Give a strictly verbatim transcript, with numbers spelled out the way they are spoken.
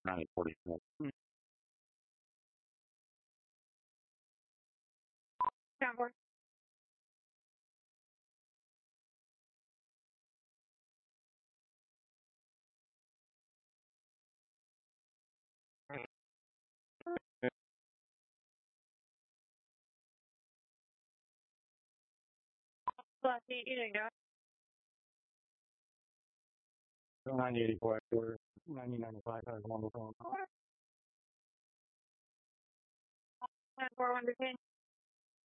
nine forty-four. Tower. Plus eight, you go. nine eighty-four, ninety ninety-five, has one phone. Ten four one fifteen.